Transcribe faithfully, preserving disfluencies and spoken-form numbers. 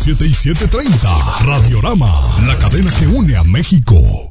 siete y siete treinta. Radiorama, la cadena que une a México.